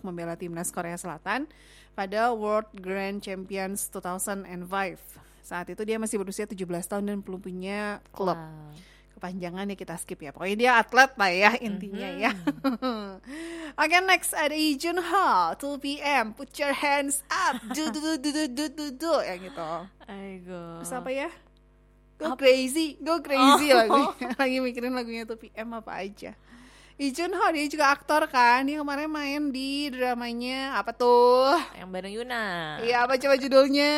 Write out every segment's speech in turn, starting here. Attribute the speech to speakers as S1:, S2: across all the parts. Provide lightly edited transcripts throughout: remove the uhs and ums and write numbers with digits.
S1: membela timnas Korea Selatan pada World Grand Champions 2005. Saat itu dia masih berusia 17 tahun dan belum punya klub. Kepanjangan ya kita skip ya. Pokoknya dia atlet lah ya intinya ya. Oke, next ada Lee Jun Ho, 2 PM, put your hands up, do yang gitu.
S2: Aigo.
S1: Terus apa ya? Go crazy lagunya. Lagi mikirin lagunya 2 PM apa aja. Lee Jun Ho dia juga aktor kan. Dia kemarin main di dramanya apa tuh?
S2: Yang bareng Yuna.
S1: Iya, apa coba judulnya?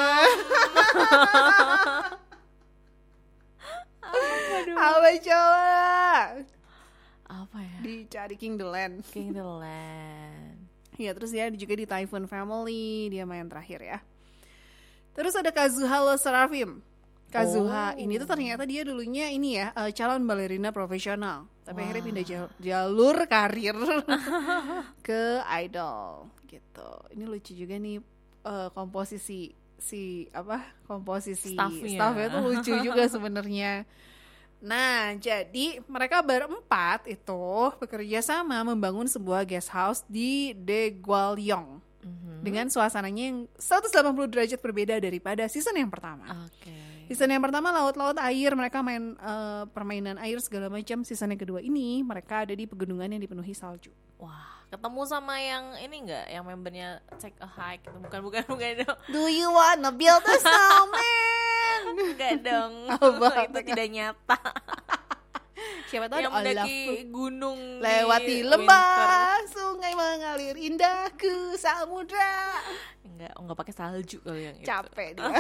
S1: Apa coba?
S2: Apa ya?
S1: Dicari King the Land.
S2: King the Land.
S1: Iya, terus dia juga di Typhoon Family dia main terakhir ya. Terus ada Kazuha Serafim. Kazuha ini tuh ternyata dia dulunya ini ya calon balerina profesional, tapi akhirnya pindah jalur karir ke idol gitu. Ini lucu juga nih komposisi staffnya tuh lucu juga sebenarnya. Nah, jadi mereka berempat itu bekerja sama membangun sebuah guest house di Daegwallyeong dengan suasananya yang 180 derajat berbeda daripada season yang pertama. Season yang pertama laut-laut air, mereka main permainan air segala macam. Season yang kedua ini mereka ada di pegunungan yang dipenuhi salju.
S2: Wah, ketemu sama yang ini enggak, yang membernya Take a Hike gitu. Bukan dong.
S1: Do you wanna build a snowman?
S2: Enggak dong. Itu tidak nyata.
S1: Siapa tahu
S2: yang mendaki gunung
S1: lewati lembah, sungai mengalir indah ke samudra.
S2: Enggak pakai salju kalau yang itu.
S1: Capek dia.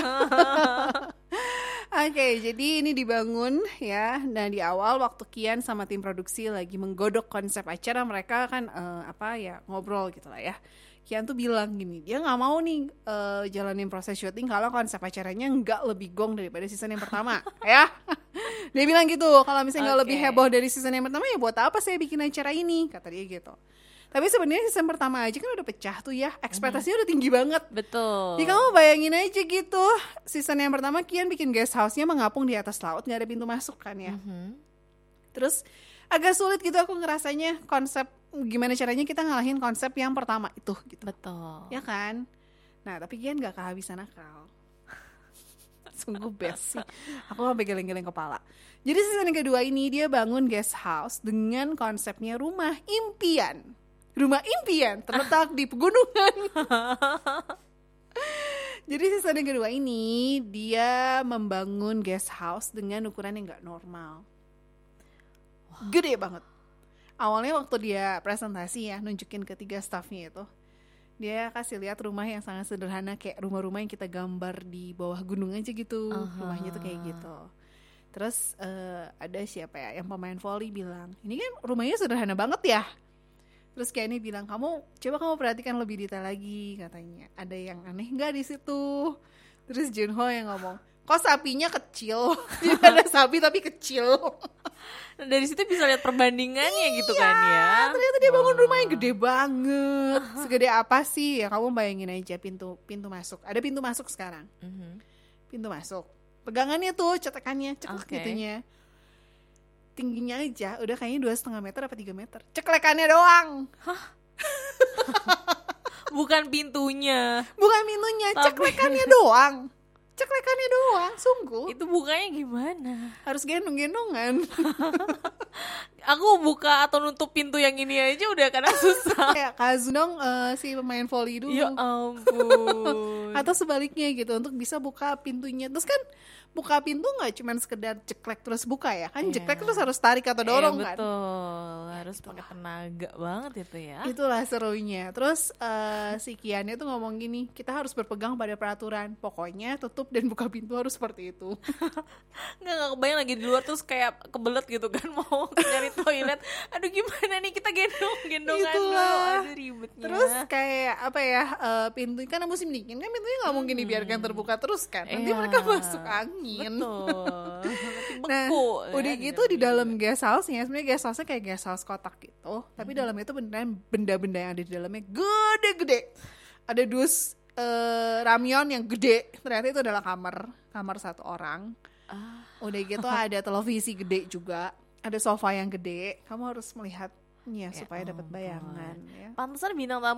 S1: Oke, jadi ini dibangun ya. Nah, di awal waktu Kian sama tim produksi lagi menggodok konsep acara, mereka kan ngobrol gitu lah ya. Kian tuh bilang gini, dia nggak mau nih jalanin proses syuting kalau konsep acaranya nggak lebih gong daripada season yang pertama, ya. Dia bilang gitu, kalau misalnya nggak lebih heboh dari season yang pertama ya buat apa saya bikin acara ini, kata dia gitu. Tapi sebenarnya season pertama aja kan udah pecah tuh ya, ekspektasinya udah tinggi banget.
S2: Betul.
S1: Jadi kamu bayangin aja gitu, season yang pertama Kian bikin guest house-nya mengapung di atas laut, nggak ada pintu masuk kan ya. Terus agak sulit gitu aku ngerasanya konsep gimana caranya kita ngalahin konsep yang pertama itu gitu.
S2: Betul.
S1: Ya kan? Nah, tapi Kian gak kehabisan akal. Sungguh best sih. Aku sampai geleng-geleng kepala. Jadi season yang kedua ini dia bangun guest house dengan konsepnya rumah impian. Rumah impian terletak di pegunungan. Jadi season yang kedua ini dia membangun guest house dengan ukuran yang gak normal. Gede banget. Awalnya waktu dia presentasi ya, nunjukin ketiga staffnya itu, dia kasih lihat rumah yang sangat sederhana, kayak rumah-rumah yang kita gambar di bawah gunung aja gitu. Rumahnya tuh kayak gitu. Terus ada siapa ya, yang pemain volley bilang, ini kan rumahnya sederhana banget ya. Terus kayak ini bilang, coba kamu perhatikan lebih detail lagi, katanya. Ada yang aneh nggak di situ? Terus Junho yang ngomong, kok sapinya kecil? Jadi ada sapi tapi kecil.
S2: Nah, dari situ bisa lihat perbandingannya gitu kan ya.
S1: Ternyata dia bangun rumah yang gede banget. Segede apa sih? Ya kamu bayangin aja pintu masuk. Ada pintu masuk sekarang. Pintu masuk. Pegangannya tuh cetakannya, ceklek gitunya. Tingginya aja udah kayaknya 2,5 meter apa 3 meter. Ceklekannya doang.
S2: Bukan pintunya.
S1: Bukan pintunya, ceklekannya doang. Ceklekannya doang, sungguh.
S2: Itu bukanya gimana?
S1: Harus gendong-gendongan.
S2: Aku buka atau nutup pintu yang ini aja udah kadang susah.
S1: Kayak Kazunong si pemain volley dulu.
S2: Ya ampun.
S1: Atau sebaliknya gitu, untuk bisa buka pintunya. Terus kan buka pintu gak cuma sekedar ceklek terus buka ya. Kan ceklek terus harus tarik atau dorong kan.
S2: Betul, harus pakai tenaga banget itu ya. Itulah
S1: serunya. Terus si Kiannya tuh ngomong gini, kita harus berpegang pada peraturan. Pokoknya tutup dan buka pintu harus seperti itu.
S2: Nggak kebayang lagi di luar terus kayak kebelet gitu kan, mau nyari toilet. Aduh gimana nih, kita gendongan dulu. Aduh ribetnya.
S1: Terus kayak apa ya, pintu kan musim dingin kan pintunya nggak mungkin dibiarkan terbuka terus kan. Nanti mereka masuk angin.
S2: Betul.
S1: Nah udah gitu di dalam guest house-nya, sebenarnya guest house-nya kayak guest house kotak gitu, tapi dalamnya itu beneran benda-benda yang ada di dalamnya gede-gede. Ada dus ramyeon yang gede, ternyata itu adalah kamar satu orang. Udah gitu ada televisi gede juga, ada sofa yang gede. Kamu harus melihatnya supaya dapat bayangan ya.
S2: Pantesan bintang tamu